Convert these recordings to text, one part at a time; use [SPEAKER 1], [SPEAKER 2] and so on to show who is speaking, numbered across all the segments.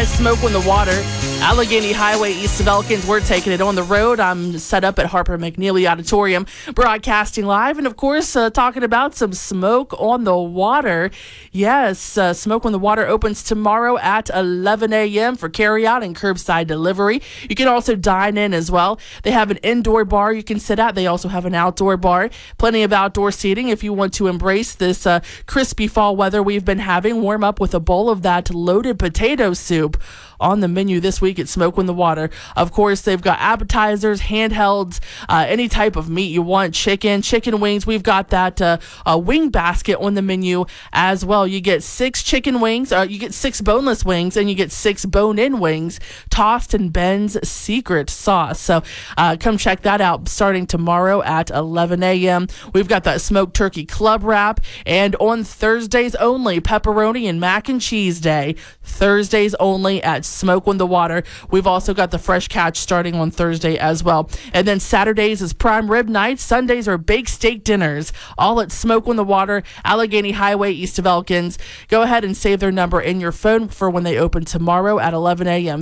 [SPEAKER 1] Smoke on the Water. Allegheny Highway east of Elkins. We're taking it on the road. I'm set up at Harper McNeely Auditorium, broadcasting live, and of course, talking about some Smoke on the Water. Yes, Smoke on the Water opens tomorrow at 11 a.m. for carryout and curbside delivery. You can also dine in as well. They have an indoor bar you can sit at. They also have an outdoor bar. Plenty of outdoor seating if you want to embrace this crispy fall weather we've been having. Warm up with a bowl of that loaded potato soup on the menu this week at Smoke on the Water. Of course, they've got appetizers, handhelds, any type of meat you want, chicken wings. We've got that wing basket on the menu as well. You get 6 chicken wings, you get 6 boneless wings, and you get 6 bone-in wings tossed in Ben's secret sauce. So come check that out starting tomorrow at 11 a.m. We've got that smoked turkey club wrap, and on Thursdays only, pepperoni and mac and cheese day. Thursdays only at Smoke on the Water. We've also got the fresh catch starting on Thursday as well. And then Saturdays is prime rib night. Sundays are baked steak dinners, all at Smoke on the Water, Allegheny Highway east of Elkins. Go ahead and save their number in your phone for when they open tomorrow at 11 a.m.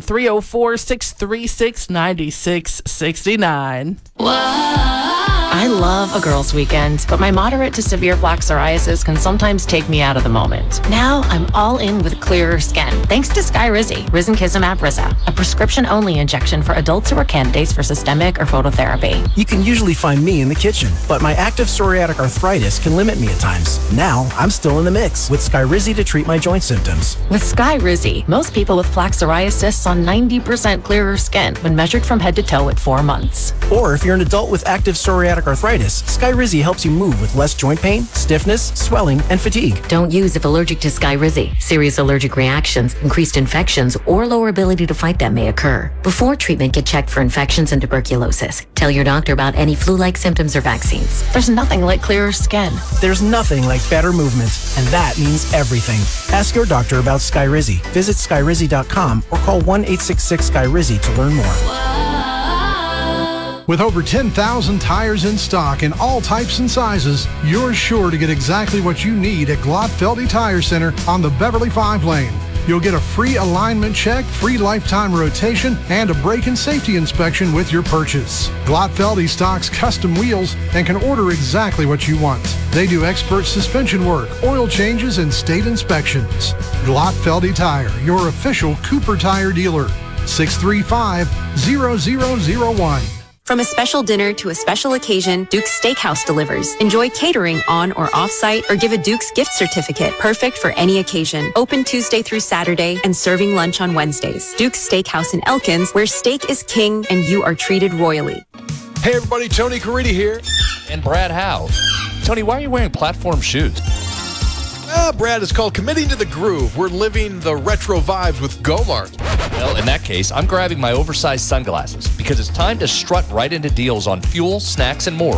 [SPEAKER 1] 304-636-9669.
[SPEAKER 2] I love a girls' weekend, but my moderate to severe plaque psoriasis can sometimes take me out of the moment. Now I'm all in with clearer skin, thanks to Skyrizi, risankizumab Riza, a prescription-only injection for adults who are candidates for systemic or phototherapy.
[SPEAKER 3] You can usually find me in the kitchen, but my active psoriatic arthritis can limit me at times. Now I'm still in the mix with Skyrizi to treat my joint symptoms.
[SPEAKER 2] With Skyrizi, most people with plaque psoriasis saw 90% clearer skin when measured from head to toe at 4 months.
[SPEAKER 3] Or if you're an adult with active psoriatic arthritis, Skyrizi helps you move with less joint pain, stiffness, swelling, and fatigue.
[SPEAKER 4] Don't use if allergic to Skyrizi. Serious allergic reactions, increased infections, or lower ability to fight them may occur. Before treatment, get checked for infections and tuberculosis. Tell your doctor about any flu-like symptoms or vaccines.
[SPEAKER 2] There's nothing like clearer skin.
[SPEAKER 3] There's nothing like better movement, and that means everything. Ask your doctor about Skyrizi. Visit Skyrizi.com or call 1-866-SKYRIZI to learn more.
[SPEAKER 5] With over 10,000 tires in stock in all types and sizes, you're sure to get exactly what you need at Glotfeldy Tire Center on the Beverly 5 lane. You'll get a free alignment check, free lifetime rotation, and a brake and safety inspection with your purchase. Glotfeldy stocks custom wheels and can order exactly what you want. They do expert suspension work, oil changes, and state inspections. Glotfeldy Tire, your official Cooper Tire dealer. 635-0001.
[SPEAKER 6] From a special dinner to a special occasion, Duke's Steakhouse delivers. Enjoy catering on or off-site or give a Duke's gift certificate, perfect for any occasion. Open Tuesday through Saturday and serving lunch on Wednesdays. Duke's Steakhouse in Elkins, where steak is king and you are treated royally.
[SPEAKER 7] Hey everybody, Tony Caridi here.
[SPEAKER 8] And Brad Howe. Tony, why are you wearing platform shoes?
[SPEAKER 7] Brad, it's called Committing to the Groove. We're living the retro vibes with Gomart.
[SPEAKER 8] Well, in that case, I'm grabbing my oversized sunglasses because it's time to strut right into deals on fuel, snacks, and more